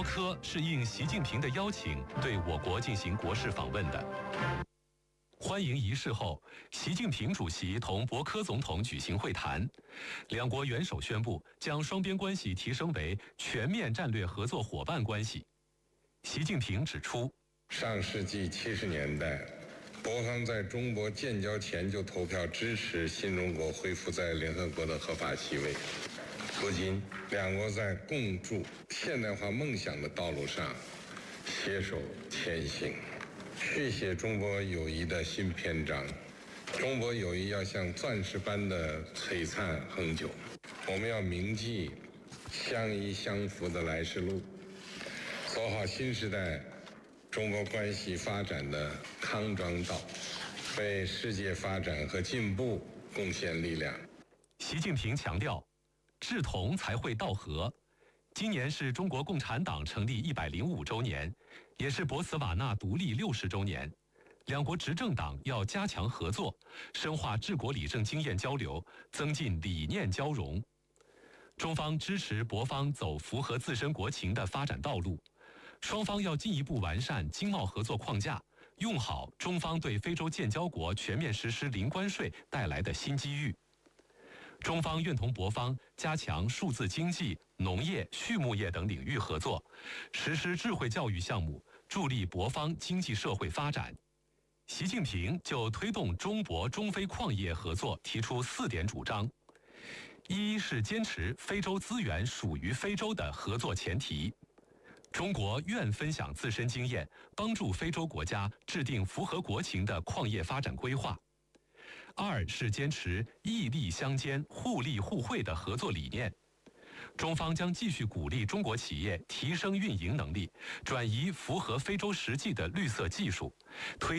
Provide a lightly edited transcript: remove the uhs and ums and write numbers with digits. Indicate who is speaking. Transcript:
Speaker 1: 科是应习近平的邀请对我国进行国事访问的。欢迎仪式后，习近平主席同博科总统举行会谈，两国元首宣布将双边关系提升为全面战略合作伙伴关系。习近平指出，
Speaker 2: 上世纪70年代，博方在中国建交前就投票支持新中国恢复在联合国的合法席位。如今，两国在共筑现代化梦想的道路上携手前行，续写中国友谊的新篇章。中国友谊要像钻石般的璀璨恒久，我们要铭记相依相扶的来时路，走好新时代中国关系发展的康庄道，为世界发展和进步贡献力量。
Speaker 1: 习近平强调，志同才会道合。今年是中国共产党成立105周年，也是博茨瓦纳独立60周年。两国执政党要加强合作，深化治国理政经验交流，增进理念交融。中方支持博方走符合自身国情的发展道路，双方要进一步完善经贸合作框架，用好中方对非洲建交国全面实施零关税带来的新机遇。中方愿同博方加强数字经济、农业、畜牧业等领域合作，实施智慧教育项目，助力博方经济社会发展。习近平就推动中博中非矿业合作提出4点主张：一是坚持非洲资源属于非洲的合作前提，中国愿分享自身经验，帮助非洲国家制定符合国情的矿业发展规划。2是坚持义利相兼、互利互惠的合作理念。中方将继续鼓励中国企业提升运营能力，转移符合非洲实际的绿色技术，推